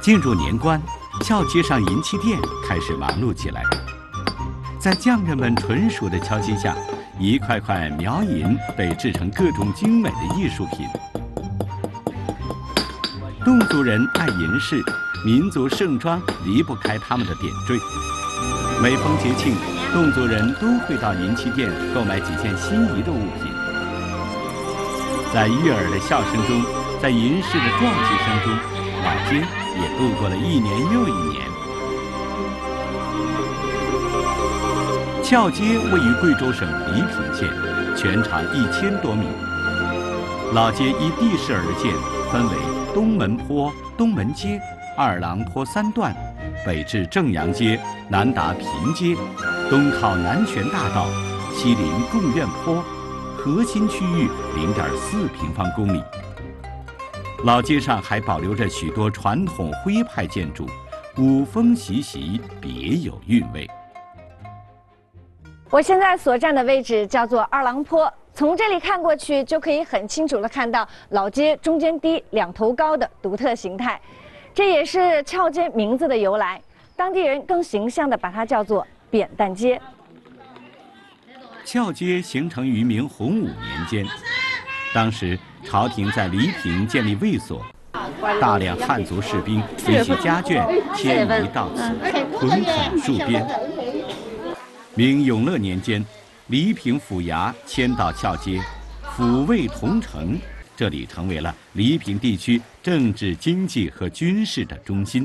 进入年关，鞘街上银器店开始忙碌起来。在匠人们纯熟的敲击下，一块块苗银被制成各种精美的艺术品。侗族人爱银饰，民族盛装离不开他们的点缀。每逢节庆，侗族人都会到银器店购买几件心仪的物品。在悦耳的笑声中，在银饰的撞击声中，老街也度过了一年又一年。鞘街位于贵州省黎平县，全长1000多米。老街依地势而建，分为东门坡、东门街、二郎坡3段，北至正阳街，南达平街，东靠南泉大道，西临贡院坡，核心区域0.4平方公里。老街上还保留着许多传统徽派建筑，古风习习，别有韵味。 我现在所站的位置叫做二郎坡，从这里看过去，就可以很清楚地看到老街中间低、两头高的独特形态，这也是鞘街名字的由来。当地人更形象地把它叫做扁担街。 鞘街形成于明洪武年间，当时朝廷在黎平建立卫所，大量汉族士兵随系家眷迁移到此，屯垦戍边。明永乐年间，黎平府衙迁到鞘街，府卫同城，这里成为了黎平地区政治、经济和军事的中心。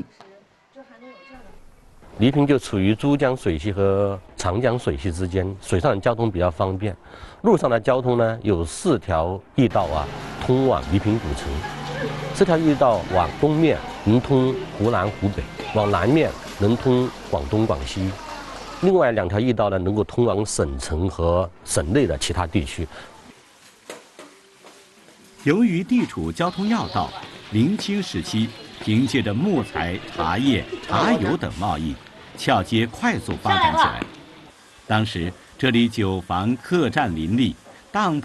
黎平就处于珠江水系和长江水系之间，水上的交通比较方便。陆上的交通呢，有4条驿道通往黎平古城。这条驿道往东面能通湖南、湖北，往南面能通广东、广西。另外2条驿道呢，能够通往省城和省内的其他地区。 由于地处交通要道，明清时期凭借着木材、茶叶、茶油等贸易，鞘街快速发展起来。当时这里酒坊、客栈林立，当铺